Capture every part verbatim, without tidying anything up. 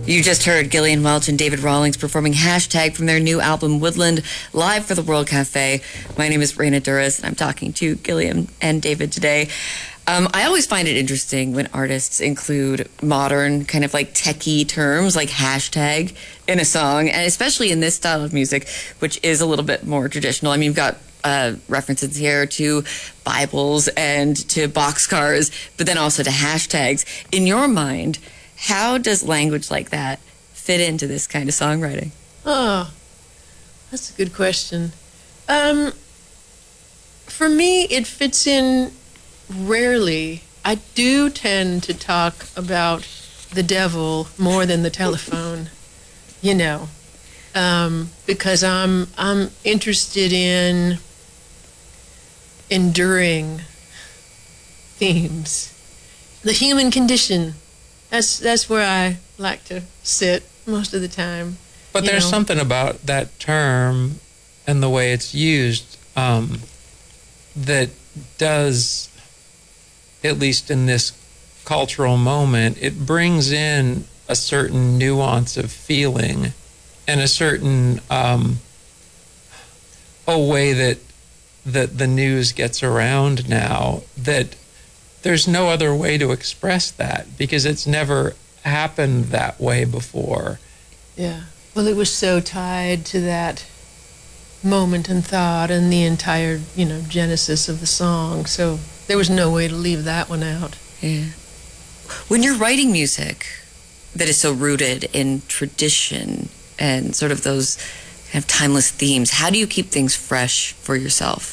You just heard Gillian Welch and David Rawlings performing Hashtag from their new album Woodland, live for the World Cafe. My name is Raina Duras, and I'm talking to Gillian and David today. Um, I always find it interesting when artists include modern, kind of like techie terms like hashtag in a song, and especially in this style of music, which is a little bit more traditional. I mean, you've got uh, references here to Bibles and to boxcars, but then also to hashtags. In your mind, how does language like that fit into this kind of songwriting? Oh, that's a good question. Um, for me, it fits in rarely. I do tend to talk about the devil more than the telephone, you know, um, because I'm I'm interested in enduring themes, the human condition. That's that's where I like to sit most of the time. But there's know. something about that term and the way it's used um, that does, at least in this cultural moment, it brings in a certain nuance of feeling and a certain um, a way that that the news gets around now, that there's no other way to express that because it's never happened that way before. Yeah. Well, it was so tied to that moment and thought and the entire, you know, genesis of the song. So there was no way to leave that one out. Yeah. When you're writing music that is so rooted in tradition and sort of those kind of timeless themes, how do you keep things fresh for yourself?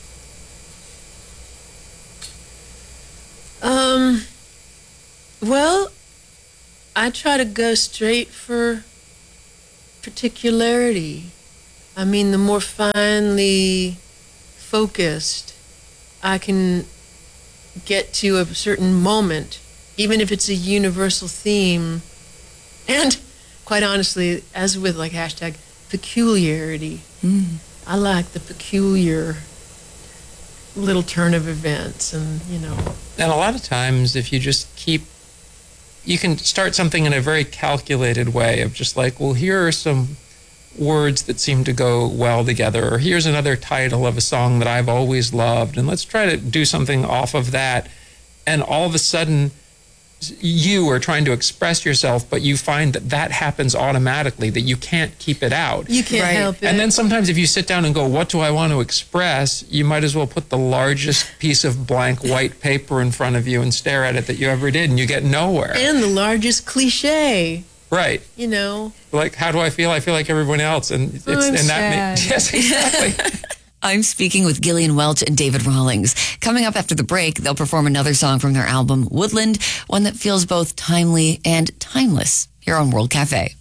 Um, well, I try to go straight for particularity. I mean, the more finely focused I can get to a certain moment, even if it's a universal theme, and quite honestly, as with like hashtag peculiarity, mm. I like the peculiar little turn of events, and you know. And a lot of times, if you just keep, you can start something in a very calculated way of just like, well, here are some words that seem to go well together, or here's another title of a song that I've always loved, and let's try to do something off of that. And all of a sudden, you are trying to express yourself, but you find that that happens automatically, that you can't keep it out. You can't right. help it. And then sometimes if you sit down and go, what do I want to express? You might as well put the largest piece of blank white paper in front of you and stare at it that you ever did, and you get nowhere. And the largest cliche. Right. You know. Like, how do I feel? I feel like everyone else. And it's I'm and sad. that ma- yes, exactly. I'm speaking with Gillian Welch and David Rawlings. Coming up after the break, they'll perform another song from their album, Woodland, one that feels both timely and timeless here on World Cafe.